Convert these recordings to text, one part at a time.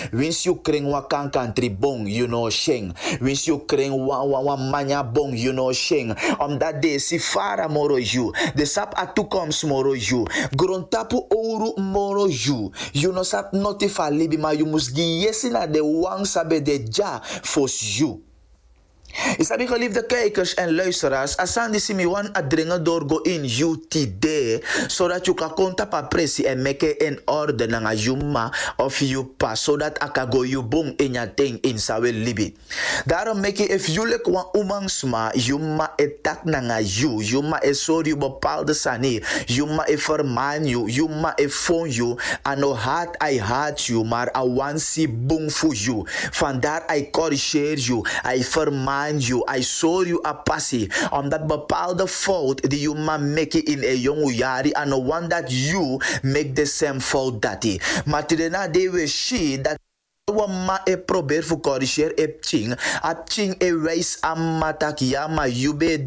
Wins you kring wa country bong, you know sheng. Wins you kring wa manya bong, you know sheng. Omdat de si fara moro you. De sap a toekomst moro you. Grontapu ouro moro you. You no sap notifa libi ma you mus gi na de wang sabe de ja fos you. Is dat geliefde kijkers en luisteraars, asan die simi wan adringen door go in UTD, zodat je kan konta pa presi en meke in orde nanga juma of you pas, zodat aka go you bong in ya ting in sawe libi. Daarom meke if you lek wan umangsma, juma etak nanga you, juma e sorry bepaalde sani, juma e vermaan you, juma e phone you, ano haat I haat you, maar awansi bong fu you. Vandaar I corrigeer you, I vermaan you, I saw you a passie, omdat bepaalde fout die you ma make in a jonge jari, and no one that you make the same fault dat hij. Maar tidena de we shi dat ma e probeer fu corrigeer e ching e wijs amatak ja ma you be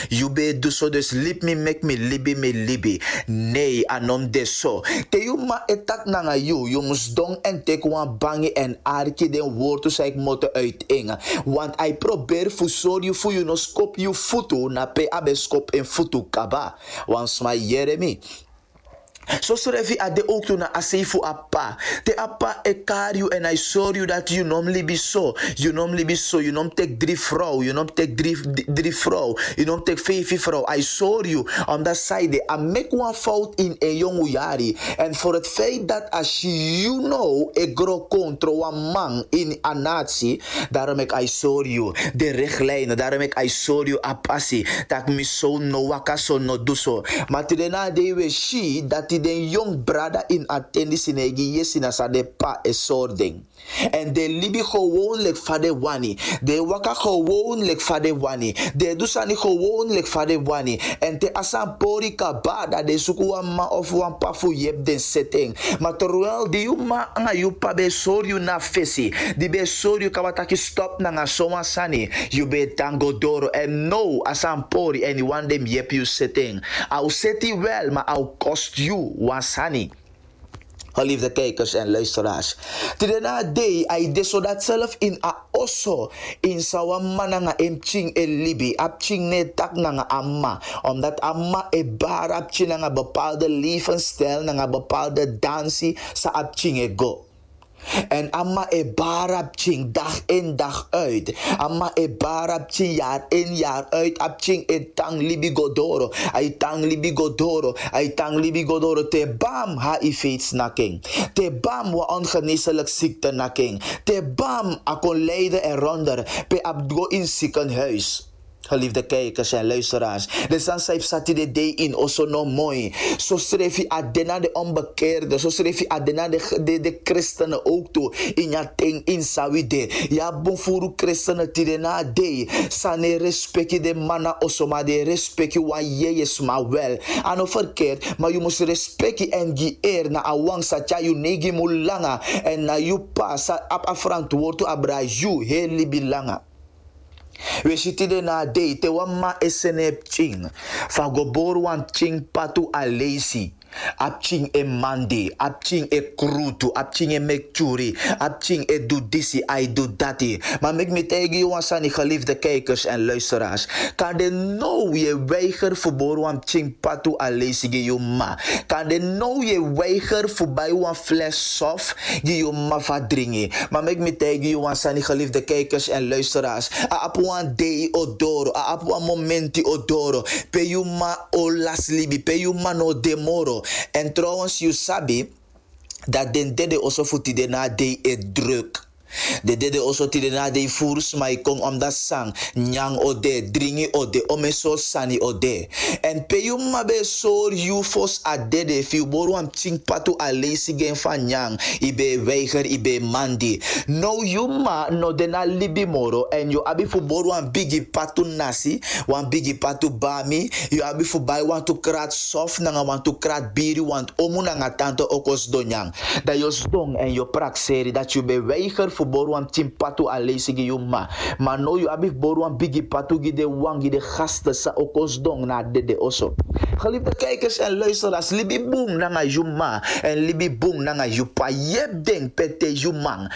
duso dus lip me make me libi nee anon de so te you ma etak nanga you mus dong en tek wan bangi en arki den woord to say mote uitingen want I probeer fu sorry fu you no skop you futu na pe abe skop en futu kaba want sma Jeremy. So revi ade ook to na asefu apa. Te apa e kariu en I saw you that you normally be so. You normally be so. You nom take drie vrouw. You nom take drie vrouw. You nom take vijf vrouw. I saw you on that side. I make one fout in a jonge jari. En voor het feit dat als you know e gro contra one man in a nazi. Daarom ik I saw you. De richtlijnen. Daarom ik I saw you apasi. Dat mi so no waka so no do so. Maar tidena de we she dat den young brother in attendis in egi yesina sa de pa e sording. En de libi gewoon lek fade wani. De waka gewoon lek fade wani. De dusani gewoon lek fade wani. En te asan pori kabada de suku wan ma of wan pafu yep den setting. Maar terwijl die ma nga yu pa be soryu na fesi. Die be soryu kawataki stop na nga soma sani. You be tango doro. En no asan pori anyone dem yep you setting. Au seti wel maar au cost you wasani. Geliefde kijkers en luisteraars. Tidena day, I de zodat zelf in a osso. In sawa mananga emching e libi. Apching ne tak nanga amma. Omdat amma e bar apching nanga bepaalde levensstijl. Nanga bepaalde dansie sa apching e go. En amma e barapching dag in dag uit. Amma e barapching jaar in jaar uit. Apching e tang libi godoro. Ay tang libi godoro. Ay tang libi godoro. Te bam HIV snakking. Te bam wa ongeneeslijk ziekte nakking. Te bam akon lijden eronder. Pe abgo in ziekenhuis. Geliefde kijkers en luisteraars. De Sansijf zat de day in oso no mooi. Zo schreef je adena de onbekeerde. Zo schreef je adena de christenen ook toe. In ja ting in sawide. Ja bonfuru christenen tidena day. Sane respecte de mana oso. Maar de respecte wa jejes maar wel. Ano verkeerd. Maar je moet respecte en gi eer na awang satya you negi mulanga. En na you pas ap afrantwoord to abra you heel bilanga. We zitten na day te wama esenep ching. Fagobor wan ching patu alesi. Apching e mandi, apching e krutu, apching e mekchuri, apching e do disi, I do dati. Maar mek me tegen je wansani geliefde kijkers en luisteraars. Kan de nou je weiger voor wan ching patu alesi ge je ma. Kan de nou je weiger voor bij wan fles sof ge je ma vadringi. Maar mek me tegen je wansani geliefde kijkers en luisteraars. A ap wan day odoro, a ap wan momenti odoro. Pe je ma o las libi, pe je ma no demoro. En trouwens, you sabi dat den dede also futi de na de e druk. De dede also ti de na de furs mai kong om dat sang nyang ode dringi ode omeso sani ode. En pe you mabe sor you fos a dede fi boru am ching patu a lesi gen fan nyang ibe weiger ibe mandi. No you ma no de na libi moro en you abi fu boru am bigi patu nasi, wan bigi patu bami, you abi fu bai want to krat soft nanga want to krat biri want omu nanga tanto okos donyang. Da yos dong en yo prak seri dat you be weiger fu boruan timpatu alesi gi yuma. Maar no you abif boruan bigi patu gi de wangi de gasten sa okos dong na de oso. Geliefde kijkers en luisteraars, libi boom nanga yuma en libi boom nanga yupa. Yep ding pete yumang.